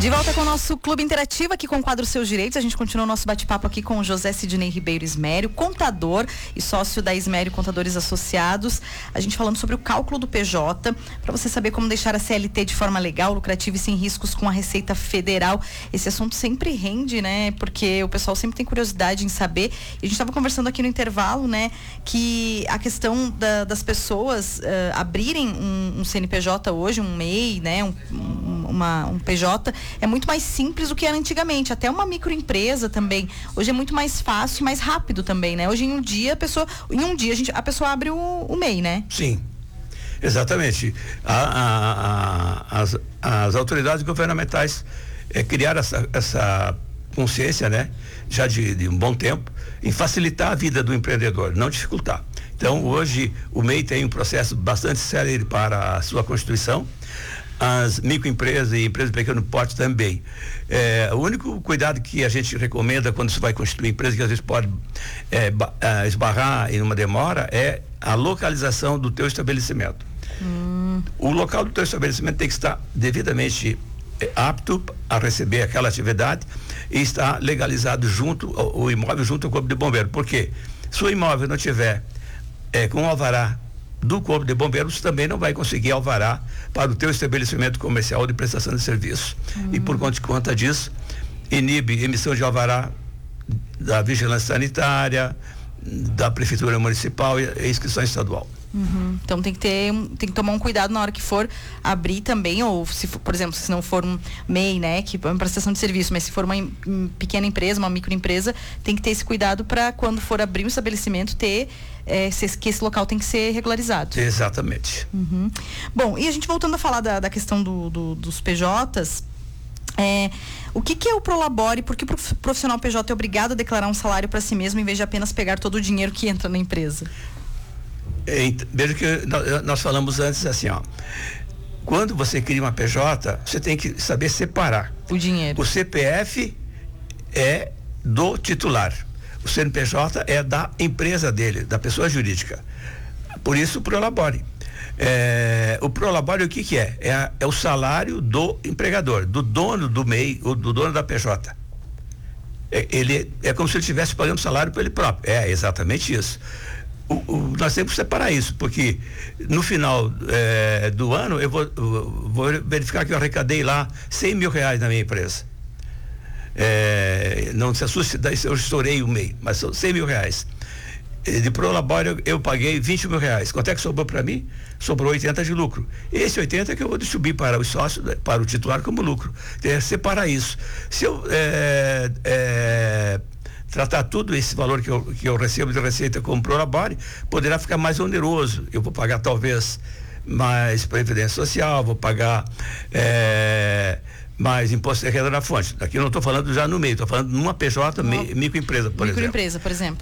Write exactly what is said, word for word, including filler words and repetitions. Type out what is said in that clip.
De volta com o nosso Clube Interativo, aqui com o quadro Seus Direitos. A gente continua o nosso bate-papo aqui com o José Sidney Ribeiro Ismério, contador e sócio da Ismério Contadores Associados. A gente falando sobre o cálculo do P J, para você saber como deixar a C L T de forma legal, lucrativa e sem riscos com a Receita Federal. Esse assunto sempre rende, né? Porque o pessoal sempre tem curiosidade em saber. E a gente estava conversando aqui no intervalo, né? Que a questão da, das pessoas uh, abrirem um, um C N P J hoje, um M E I, né? Um, um, uma, um P J, é muito mais simples do que era antigamente. Até uma microempresa também. Hoje é muito mais fácil e mais rápido também, né? Hoje em um dia a pessoa, em um dia a, gente, a pessoa abre o, o M E I, né? Sim, exatamente. A, a, a, as, as autoridades governamentais é, criaram essa, essa consciência, né? Já de, de um bom tempo, em facilitar a vida do empreendedor, não dificultar. Então, hoje, o M E I tem um processo bastante sério para a sua constituição. As microempresas e empresas de pequeno porte também. É, o único cuidado que a gente recomenda quando você vai constituir empresa, que às vezes pode é, é, esbarrar em uma demora, é a localização do teu estabelecimento. Hum. O local do teu estabelecimento tem que estar devidamente é, apto a receber aquela atividade e estar legalizado junto, o, o imóvel junto ao Corpo de Bombeiro. Por quê? Se o imóvel não tiver é, com alvará do Corpo de Bombeiros, também não vai conseguir alvará para o teu estabelecimento comercial de prestação de serviço. Uhum. E por conta, de conta disso, inibe emissão de alvará da Vigilância Sanitária, da Prefeitura Municipal e a inscrição estadual. Uhum. Então tem que ter, tem que tomar um cuidado na hora que for abrir também, ou se for, por exemplo, se não for um M E I, né, que é uma prestação de serviço, mas se for uma um, pequena empresa, uma microempresa, tem que ter esse cuidado para quando for abrir um estabelecimento ter é, se, que esse local tem que ser regularizado. Exatamente. Uhum. Bom, e a gente voltando a falar da, da questão do, do, dos P Js, é, o que, que é o Prolabore? Por que o profissional P J é obrigado a declarar um salário para si mesmo em vez de apenas pegar todo o dinheiro que entra na empresa? Veja que nós falamos antes assim, ó. Quando você cria uma P J, você tem que saber separar o dinheiro. O C P F é do titular, o C N P J é da empresa dele, da pessoa jurídica. Por isso o Prolabore. É, o Prolabore o que que é? É, a, é o salário do empregador, do dono do M E I, ou do dono da P J. É, ele é como se ele estivesse pagando salário para ele próprio. É exatamente isso. O, o, nós temos que separar isso, porque no final é, do ano eu vou, eu vou verificar que eu arrecadei lá cem mil reais na minha empresa. É, não se assuste, daí eu estourei o M E I, mas são cem mil reais. De Prolabore eu, eu paguei vinte mil reais. Quanto é que sobrou para mim? Sobrou oitenta de lucro. Esse oitenta é que eu vou distribuir para os sócios, para o titular como lucro. É separar isso. Se eu é, é, tratar tudo esse valor que eu, que eu recebo de receita como Prolabore, poderá ficar mais oneroso. Eu vou pagar talvez mais previdência social, vou pagar é, mais imposto de renda na fonte. Aqui eu não estou falando já no meio, estou falando numa P J, Uma microempresa, por exemplo. Microempresa, por exemplo.